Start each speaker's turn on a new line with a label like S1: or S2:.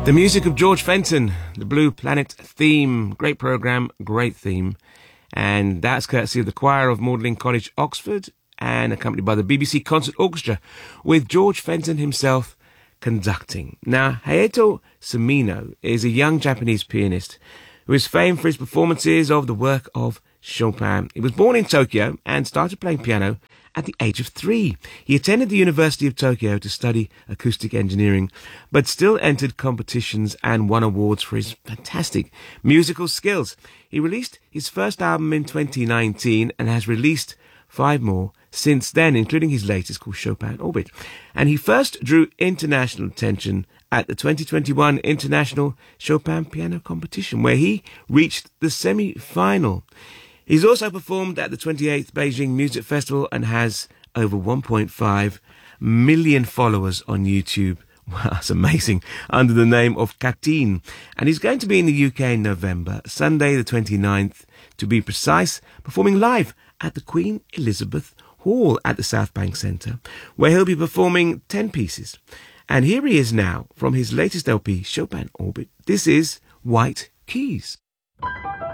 S1: The music of George Fenton, the Blue Planet theme. Great programme, great theme. And that's courtesy of the choir of Magdalen College, Oxford, and accompanied by the BBC Concert Orchestra, with George Fenton himself conducting. Now, Hayato Sumino is a young Japanese pianist who is famed for his performances of the work of Chopin. He was born in Tokyo and started playing piano at the age of 3. He attended the University of Tokyo to study acoustic engineering, but still entered competitions and won awards for his fantastic musical skills. He released his first album in 2019 and has released 5 more since then, including his latest called Chopin Orbit. And he first drew international attention at the 2021 International Chopin Piano Competition, where he reached the semi-final. He's also performed at the 28th Beijing Music Festival and has over 1.5 million followers on YouTube. Wow, that's amazing. Under the name of Katine. And he's going to be in the UK in November, Sunday the 29th, to be precise, performing live at the Queen Elizabeth Hall at the South Bank Centre, where he'll be performing 10 pieces. And here he is now from his latest LP, Chopin Orbit. This is White Keys.